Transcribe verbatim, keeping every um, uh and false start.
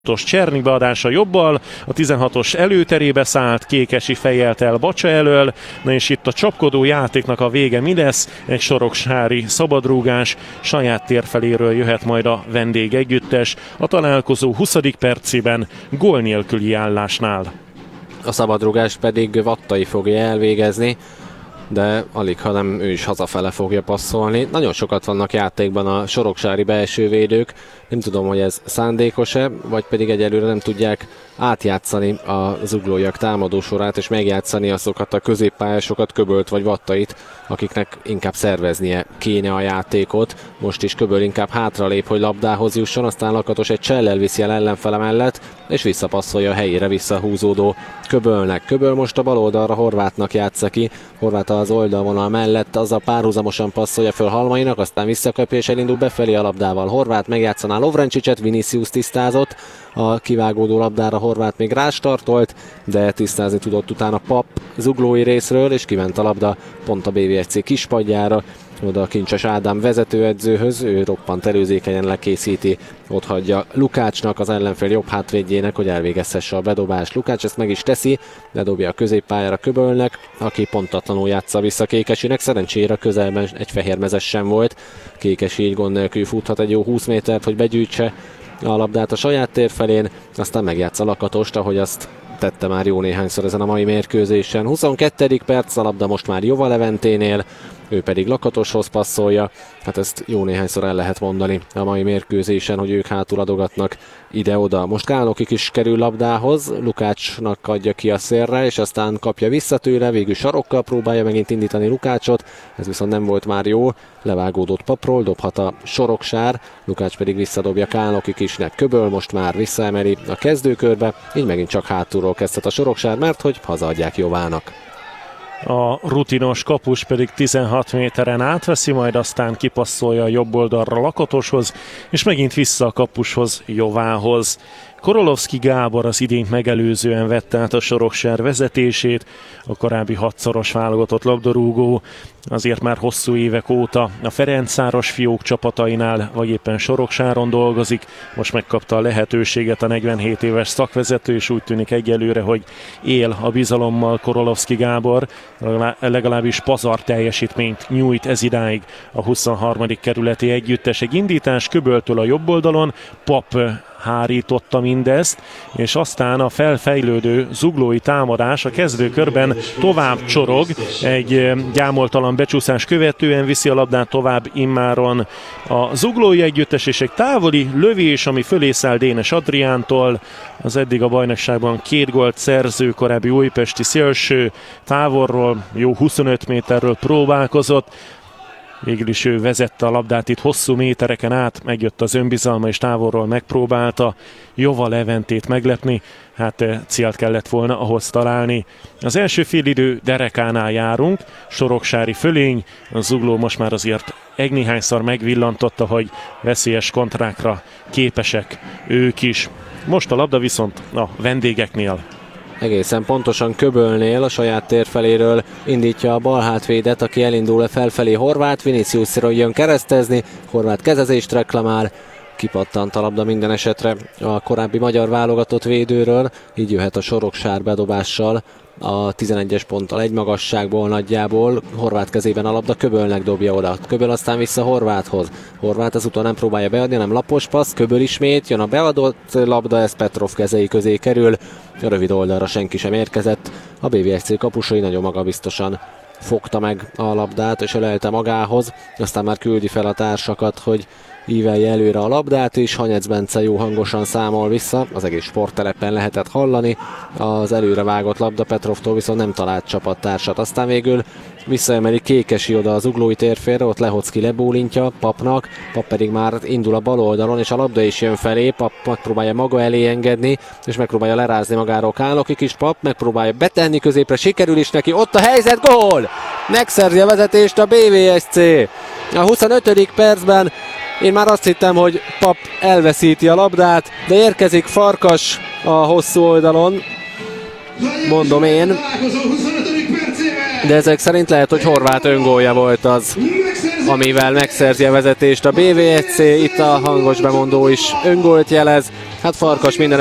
Csernik beadása jobbal, a tizenhatos előterébe szállt, Kékesi fejelt el Bacsa elől, na és itt a csapkodó játéknak a vége mi lesz? Egy soroksári szabadrúgás, saját tér feléről jöhet majd a vendég együttes, a találkozó huszadik percében gól nélküli állásnál. A szabadrúgást pedig Vattai fogja elvégezni, de alig, ha nem ő is hazafele fogja passzolni. Nagyon sokat vannak játékban a soroksári belsővédők, nem tudom, hogy ez szándékos-e, vagy pedig egyelőre nem tudják átjátszani a zuglóiak támadósorát, és megjátszani azokat a középpályásokat, Köbölt vagy Vattait, akiknek inkább szerveznie kéne a játékot. Most is Köböl inkább hátralép, hogy labdához jusson, aztán Lakatos egy csellel viszi el ellenfele mellett, és visszapasszolja a helyére visszahúzódó Köbölnek. Köböl most a bal oldalra Horvátnak játsza ki, Horvát az oldalvonal mellett, azzal párhuzamosan passzolja föl Halmainak, aztán visszakapja és elindul befelé a labdával. Horvát megjátszaná Lovrencsicset, Vinicius tisztázott, a kivágódó labdára Horvát még rástartolt, de tisztázni tudott utána Pap zuglói részről, és kiment a labda pont a bé vé es cé kispadjára, oda a Kincses Ádám vezetőedzőhöz, ő roppant előzékenyen lekészíti, ott hagyja Lukácsnak, az ellenfél jobb hátvédjének, hogy elvégezhesse a bedobást. Lukács ezt meg is teszi, ledobja a középpályára Köbölnek, aki pontatlanul játsza vissza Kékesinek, szerencsére közelben egy fehérmezes sem volt. Kékesi így gond nélkül futhat egy jó húsz métert, hogy begyűjtse a labdát a saját tér felén, aztán megjátsza Lakatost, ahogy azt tette már jó néhányszor ezen a mai mérkőzésen. huszonkettő perc, a labda most már Jova Leventénél, ő pedig Lakatoshoz passzolja. Hát ezt jó néhányszor el lehet mondani a mai mérkőzésen, hogy ők hátul adogatnak ide-oda. Most Kálnokik is kerül labdához, Lukácsnak adja ki a szélre, és aztán kapja vissza tőle, végül sarokkal próbálja megint indítani Lukácsot, ez viszont nem volt már jó, levágódott Papról, dobhat a soroksár, Lukács pedig visszadobja Kálnokik isnek. Köböl most már visszaemeli a kezdőkörbe, így megint csak hátulról kezdhet a soroksár, mert hogy hazaadják Jovának. A rutinos kapus pedig tizenhat méteren átveszi, majd aztán kipasszolja a jobb oldalra Lakatoshoz, és megint vissza a kapushoz, Jovához. Korolovszki Gábor az idényt megelőzően vette át a soroksár vezetését, a korábbi hatszoros válogatott labdarúgó azért már hosszú évek óta a Ferencváros fiók csapatainál, vagy éppen Soroksáron dolgozik. Most megkapta a lehetőséget a negyvenhét éves szakvezető, és úgy tűnik egyelőre, hogy él a bizalommal Korolovszki Gábor, legalábbis pazar teljesítményt nyújt ez idáig a huszonharmadik kerületi együttes. Egy indítás Köböltől a jobb oldalon, Pap hárította mindezt, és aztán a felfejlődő zuglói támadás a kezdőkörben tovább csorog, egy gyámoltalan becsúszás követően viszi a labdát tovább immáron a zuglói együttes, és egy távoli lövés, ami fölé száll Dénes Adriántól, az eddig a bajnokságban két gólt szerző korábbi újpesti szélső, távolról jó huszonöt méterről próbálkozott. Végül is ő vezette a labdát itt hosszú métereken át, megjött az önbizalma, és távolról megpróbálta Jova Leventét meglepni. Hát célt kellett volna ahhoz találni. Az első félidő derekánál járunk, soroksári fölény, a zugló most már azért egy néhányszor megvillantotta, hogy veszélyes kontrákra képesek ők is. Most a labda viszont a vendégeknél. Egészen pontosan Köbölnél, a saját tér feléről indítja a bal hátvédet, aki elindul felfelé Horvát, Viniciusról jön keresztezni, Horvát kezezést reklamál, kipattant a labda minden esetre a korábbi magyar válogatott védőről, így jöhet a soroksár bedobással a tizenegyes ponttal egy magasságból nagyjából. Horvát kezében a labda, Köbölnek dobja oda. Köböl aztán vissza Horváthoz. Horvát ezúton nem próbálja beadni, hanem lapos passz, Köböl ismét, jön a beadott labda, ez Petrov kezei közé kerül. A rövid oldalra senki sem érkezett. A bé vé es cé kapusai nagyon magabiztosan fogta meg a labdát, és ölelte magához. Aztán már küldi fel a társakat, hogy ívelje előre a labdát, és Hanyec Bence jó hangosan számol vissza, az egész sporttelepen lehetett hallani. Az előre vágott labda Petrovtól viszont nem talált csapattársat. Aztán végül visszaemeli Kékesi oda az uglói térfélre, ott Lehocki lebólintja Papnak, Pap pedig már indul a bal oldalon, és a labda is jön felé, Pap megpróbálja maga elé engedni, és megpróbálja lerázni magáról Kálnokik is, Pap megpróbálja betenni középre, sikerül is neki, ott a helyzet, gól! Megszerzi a vezetést a bé vé es cé. A huszonötödik percben én már azt hittem, hogy Pap elveszíti a labdát, de érkezik Farkas a hosszú oldalon, mondom én, de ezek szerint lehet, hogy Horvát öngólja volt az, amivel megszerzi a vezetést a bé vé es cé. Itt a hangos bemondó is öngólt jelez, Hát Farkas minden